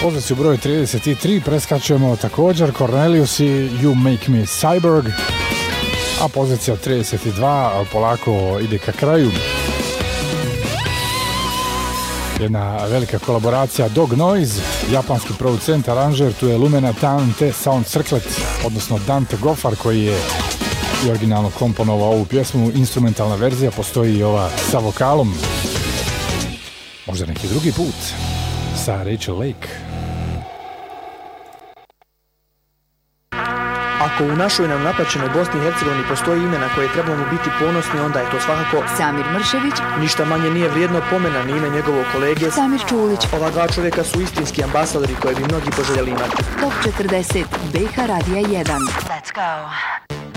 Poziciju broj 33 preskačemo također Cornelius i You Make Me Cyborg, a pozicija 32 polako ide ka kraju. Jedna velika kolaboracija Dog Noise, japanski producent, aranžer, tu je Lumena Tante Sound Circlet, odnosno Dante Goffar koji je i originalno komponovao ovu pjesmu. Instrumentalna verzija postoji i ova sa vokalom. Možda neki drugi put sa Rachel Lake. Ako u našoj nam napačenoj Bosni i Hercegovini postoji ime na koje trebamo biti ponosni, onda je to svakako Samir Mršević. Ništa manje nije vrijedno pomena ni ime njegovog kolege Samir Čulić. Ova dva čovjeka su istinski ambasadori koje bi mnogi poželjeli imati. Top 40 BiH Radija 1. Let's go.